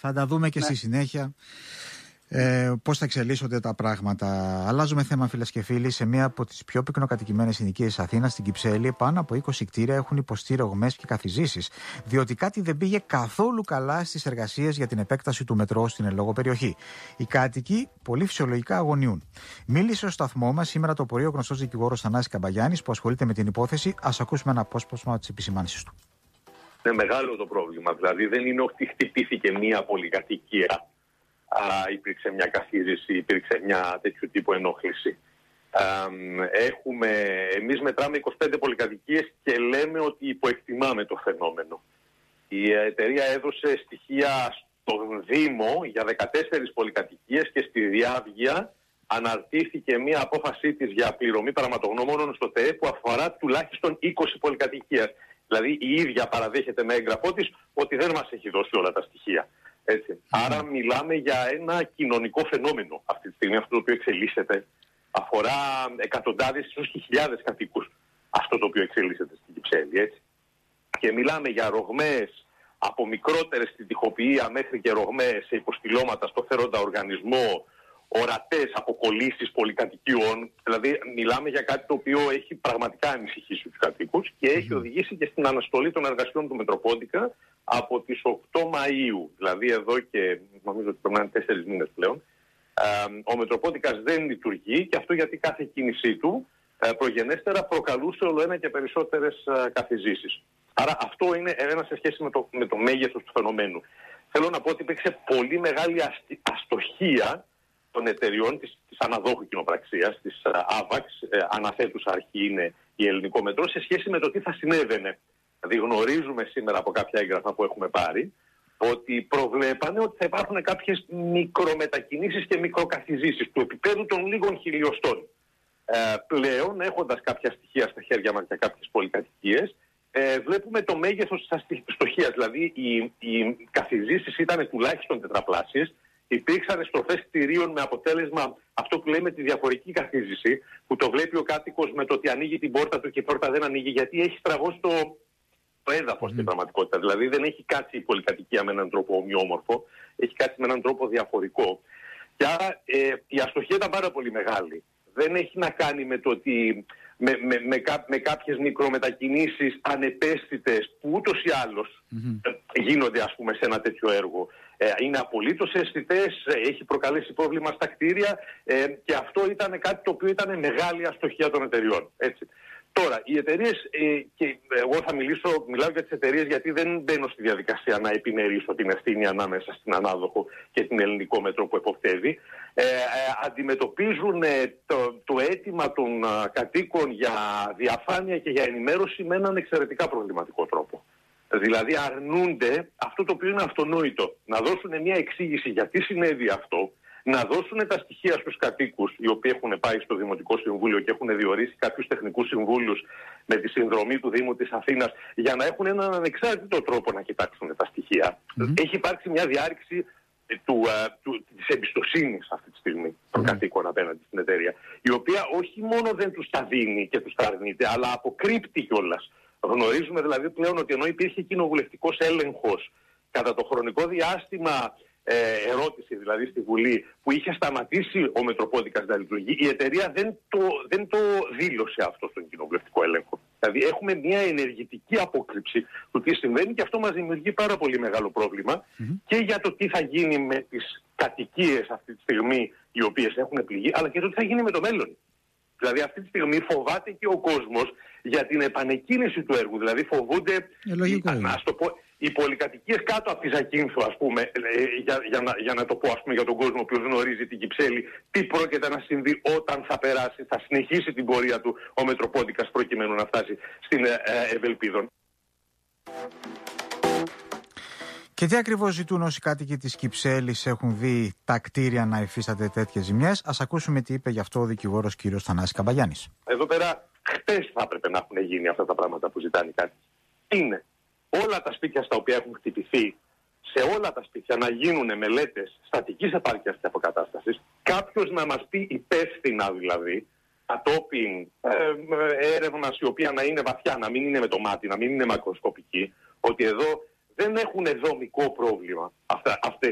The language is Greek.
Θα τα δούμε και στη συνέχεια. Πώς θα εξελίσσονται τα πράγματα. Αλλάζουμε θέμα, φίλες και φίλοι. Σε μία από τις πιο πυκνοκατοικημένες συνοικίες της Αθήνας, στην Κυψέλη, πάνω από 20 κτίρια έχουν υποστεί ρογμές και καθιζήσεις, διότι κάτι δεν πήγε καθόλου καλά στις εργασίες για την επέκταση του μετρό στην εν λόγω περιοχή. Οι κάτοικοι πολύ φυσιολογικά αγωνιούν. Μίλησε στο σταθμό μας σήμερα το πρωί ο γνωστός δικηγόρος Θανάσης Καμπαγιάννης, που ασχολείται με την υπόθεση. Ας ακούσουμε ένα απόσπασμα της επισημάνσης του. Είναι μεγάλο το πρόβλημα. Δηλαδή, δεν είναι ότι χτυπήθηκε μία πολυκατοικία. Υπήρξε μια καθίζηση, υπήρξε μια τέτοιου τύπου ενόχληση. Εμείς μετράμε 25 πολυκατοικίες και λέμε ότι υποεκτιμάμε το φαινόμενο. Η εταιρεία έδωσε στοιχεία στον Δήμο για 14 πολυκατοικίες και στη διάβγεια αναρτήθηκε μια απόφασή της για πληρωμή παραματογνώμονων στο ΤΕΕ που αφορά τουλάχιστον 20 πολυκατοικίες. Δηλαδή η ίδια παραδέχεται με έγγραφό της ότι δεν μας έχει δώσει όλα τα στοιχεία. Έτσι. Άρα μιλάμε για ένα κοινωνικό φαινόμενο αυτή τη στιγμή. Αυτό το οποίο εξελίσσεται αφορά εκατοντάδες, ίσως και χιλιάδες κατοίκους. Αυτό το οποίο εξελίσσεται στην Κυψέλη. Έτσι. Και μιλάμε για ρογμές από μικρότερες στην τοιχοποιία μέχρι και ρογμές σε υποστηλώματα στο φέροντα οργανισμό, ορατές αποκολλήσεις πολυκατοικιών. Δηλαδή μιλάμε για κάτι το οποίο έχει πραγματικά ανησυχήσει τους κατοίκους και έχει οδηγήσει και στην αναστολή των εργασιών του Μετροπόντικα από τις 8 Μαΐου, δηλαδή εδώ και νομίζω ότι πρέπει να είναι 4 μήνες πλέον. Ο Μετροπόντικας δεν λειτουργεί και αυτό γιατί κάθε κίνησή του προγενέστερα προκαλούσε όλο ένα και περισσότερες καθιζήσεις. Άρα αυτό είναι ένα σε σχέση με το μέγεθος του φαινομένου. Θέλω να πω ότι υπήρξε πολύ μεγάλη αστοχία των εταιριών της αναδόχου κοινοπραξίας, της ΑΒΑΞ, αναθέτουσα αρχή είναι η Ελληνικό Μετρό, σε σχέση με το τι θα συνέβαινε. Δηλαδή γνωρίζουμε σήμερα από κάποια έγγραφα που έχουμε πάρει ότι προβλέπανε ότι θα υπάρχουν κάποιες μικρομετακινήσεις και μικροκαθιζήσεις του επίπεδου των λίγων χιλιοστών. Πλέον, έχοντας κάποια στοιχεία στα χέρια μας για κάποιες πολυκατοικίες, βλέπουμε το μέγεθος της αστοχίας. Δηλαδή οι καθιζήσεις ήταν τουλάχιστον τετραπλάσιες. Υπήρξαν στροφές κτηρίων με αποτέλεσμα αυτό που λέμε τη διαφορική καθίζηση, που το βλέπει ο κάτοικος με το ότι ανοίγει την πόρτα του και η πόρτα δεν ανοίγει, γιατί έχει στραβώσει το έδαφος στην πραγματικότητα. Δηλαδή δεν έχει κάτσει η πολυκατοικία με έναν τρόπο ομοιόμορφο, έχει κάτσει με έναν τρόπο διαφορικό. Και άρα η αστοχία ήταν πάρα πολύ μεγάλη. Δεν έχει να κάνει με το ότι με κάποιες μικρομετακινήσεις ανεπαίσθητες που ούτως ή άλλως γίνονται ας πούμε σε ένα τέτοιο έργο. Είναι απολύτως αισθητές, έχει προκαλέσει πρόβλημα στα κτίρια και αυτό ήταν κάτι το οποίο ήταν μεγάλη αστοχία των εταιριών. Έτσι. Τώρα, οι εταιρείες, και εγώ θα μιλάω για τις εταιρείες γιατί δεν μπαίνω στη διαδικασία να επιμερίσω την ευθύνη ανάμεσα στην ανάδοχο και την Ελληνικό Μέτρο που εποπτεύει, αντιμετωπίζουν το αίτημα των κατοίκων για διαφάνεια και για ενημέρωση με έναν εξαιρετικά προβληματικό τρόπο. Δηλαδή αρνούνται αυτό το οποίο είναι αυτονόητο, να δώσουν μια εξήγηση γιατί συνέβη αυτό, να δώσουν τα στοιχεία στους κατοίκους οι οποίοι έχουν πάει στο Δημοτικό Συμβούλιο και έχουν διορίσει κάποιους τεχνικούς συμβούλους με τη συνδρομή του Δήμου της Αθήνας για να έχουν έναν ανεξάρτητο τρόπο να κοιτάξουν τα στοιχεία. Έχει υπάρξει μια διάρρηξη της εμπιστοσύνης αυτή τη στιγμή των κατοίκων απέναντι στην εταιρεία, η οποία όχι μόνο δεν τους τα δίνει και τους τα αρνείται, αλλά αποκρύπτει κιόλας. Γνωρίζουμε δηλαδή πλέον ότι ενώ υπήρχε κοινοβουλευτικός έλεγχος κατά το χρονικό διάστημα ερώτηση δηλαδή στη Βουλή που είχε σταματήσει ο Μετροπόντικας να λειτουργεί, η εταιρεία δεν το δήλωσε αυτό στον κοινοβουλευτικό έλεγχο. Δηλαδή έχουμε μια ενεργητική απόκρυψη του τι συμβαίνει και αυτό μας δημιουργεί πάρα πολύ μεγάλο πρόβλημα και για το τι θα γίνει με τις κατοικίες αυτή τη στιγμή οι οποίες έχουν πληγεί, αλλά και το τι θα γίνει με το μέλλον. Δηλαδή αυτή τη στιγμή φοβάται και ο κόσμος για την επανεκκίνηση του έργου. Δηλαδή φοβούνται οι πολυκατοικίες κάτω από τη Ζακίνθου, ας πούμε, για να το πω ας πούμε, για τον κόσμο που γνωρίζει την Κυψέλη, τι πρόκειται να συμβεί όταν θα περάσει, θα συνεχίσει την πορεία του ο Μετροπόντικας προκειμένου να φτάσει στην Ευελπίδων. Και τι ακριβώς ζητούν όσοι κάτοικοι της Κυψέλης έχουν δει τα κτίρια να υφίσταται τέτοιες ζημιές? Ας ακούσουμε τι είπε γι' αυτό ο δικηγόρος κ. Θανάσης Καμπαγιάννης. Εδώ πέρα χτες θα έπρεπε να έχουν γίνει αυτά τα πράγματα που ζητάνε οι κάτοικοι. Είναι όλα τα σπίτια στα οποία έχουν χτυπηθεί, σε όλα τα σπίτια να γίνουν μελέτες στατικής επάρκειας και αποκατάστασης, κάποιος να μας πει υπεύθυνα δηλαδή, κατόπιν έρευνας η οποία να είναι βαθιά, να μην είναι με το μάτι, να μην είναι μακροσκοπική, ότι εδώ δεν έχουν δομικό πρόβλημα αυτές